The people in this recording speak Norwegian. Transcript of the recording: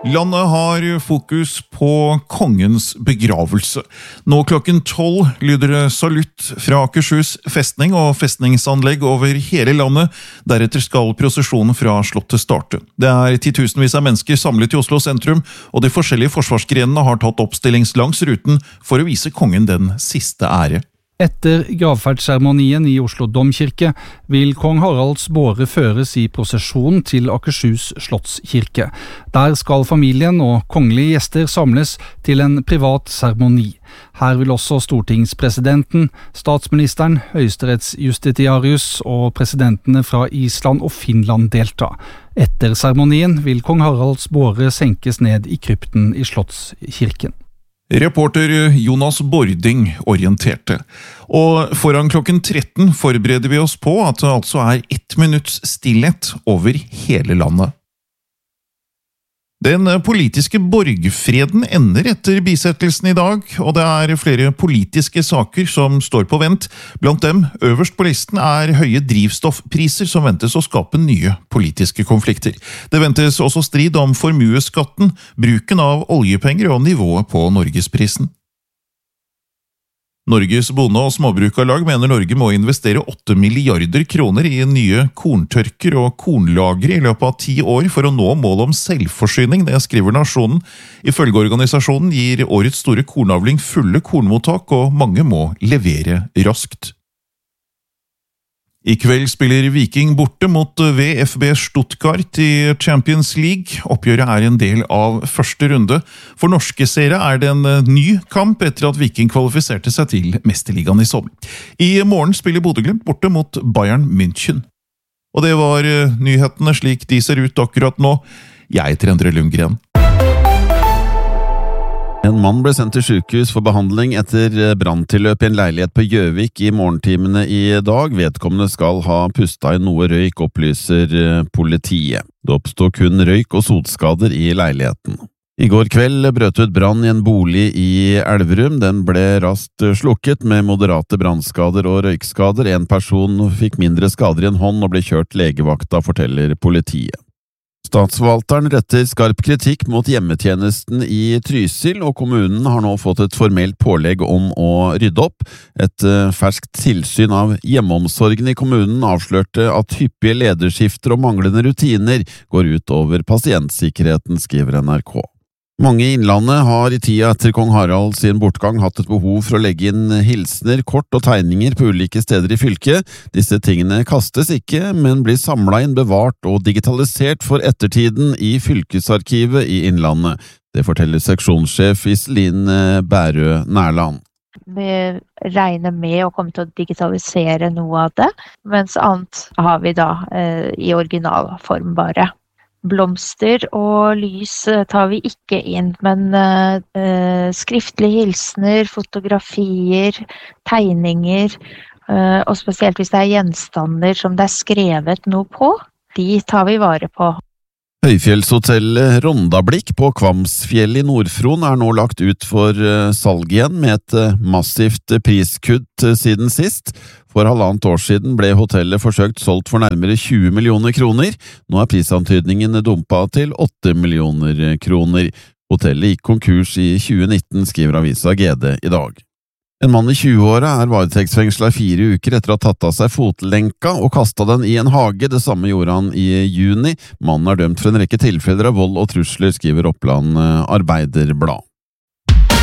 Landet har fokus på kongens begravelse. Nå klokken 12 lyder det salutt fra Akershus festning og festningsanlegg over hele landet. Deretter skal prosesjonen fra slottet starte. Det er titusenvis av mennesker samlet i Oslo sentrum, og de forskjellige forsvarsgrenene har tatt oppstillings langs ruten for å vise kongen den siste ære. Etter gravferdsseremonien i Oslo Domkirke vil kong Haralds båre føres i prosesjon til Akershus slottskirke. Der skal familien og kongelige gjester samles til en privat seremoni. Her vil også stortingspresidenten, statsministeren, høyesterettsjustitiarius og presidentene fra Island og Finland delta. Etter seremonien vil kong Haralds båre senkes ned i krypten i slottskirken. Reporter Jonas Bording orienterte. Og foran klokken 13 forbereder vi oss på at det altså er 1 minutts stillhet over hele landet. Den politiske borgfreden ender etter bisettelsen i dag, og det er flere politiske saker som står på vent. Blant dem, øverst på listen, er høye drivstoffpriser som ventes å skape nye politiske konflikter. Det ventes også strid om formueskatten, bruken av oljepenger og nivået på norgesprisen. Norges bonde- og småbrukarlag mener Norge må investere 8 milliarder kroner i nye korntørker og kornlagre i løpet av 10 år for å nå mål om selvforsyning, det skriver Nasjonen. Ifølge organisasjonen gir årets store kornavling fulle kornmottak, og mange må levere raskt. I kveld spiller Viking borte mot VfB Stuttgart i Champions League. Oppgjøret er en del av første runde. For norske seere er det en ny kamp etter at Viking kvalifiserte seg til Mesterligaen i sommer. I morgen spiller Bodø/Glimt borte mot Bayern München. Og det var nyhetene slik de ser ut akkurat nå. Jeg heter Endre Lundgren. En mann ble sendt til sykehus for behandling etter branntilløp i en leilighet på Gjøvik i morgentimene i dag. Vedkommende skal ha pustet i noe røyk, opplyser politiet. Det oppstod kun røyk og sotskader i leiligheten. I går kveld brøt ut brann i en bolig i Elverum. Den ble raskt slukket med moderate brannskader og røykskader. En person fikk mindre skader i en hånd og ble kjørt legevakta, forteller politiet. Statsforvalteren retter skarp kritikk mot hjemmetjenesten i Trysil, og kommunen har nå fått et formelt pålegg om å rydde opp. Et ferskt tilsyn av hjemmeomsorgen i kommunen avslørte at hyppige lederskifter og manglende rutiner går ut over pasientsikkerheten, skriver NRK. Mange i Innlandet har i tida etter kong Harald sin bortgang hatt et behov for å legge inn hilsener, kort og tegninger på ulike steder i fylket. Disse tingene kastes ikke, men blir samlet inn, bevart og digitalisert for ettertiden i fylkesarkivet i Innlandet. Det forteller seksjonssjef Iselin Bærø Nærland. Vi regner med å komme til å digitalisere noe av det, mens annet har vi da i originalform bare. Blomster og lys tar vi ikke inn, men skriftlige hilsener, fotografier, tegninger, og spesielt hvis det er gjenstander som det er skrevet noe på, de tar vi vare på. Høyfjellshotellet Rondablikk på Kvamsfjell i Nordfron er nå lagt ut for salg igjen med et massivt priskutt siden sist. For 1,5 år siden ble hotellet forsøkt solgt for nærmere 20 millioner kroner. Nå er prisantydningen dumpet til 8 millioner kroner. Hotellet gikk konkurs i 2019, skriver avisa GD i dag. En mann i 20-åra er varetektsfengslet i 4 uker etter å ha tatt av seg fotlenka og kastet den i en hage. Det samme gjorde han i juni. Mannen er dømt for en rekke tilfeller av vold og trusler, skriver Oppland Arbeiderblad.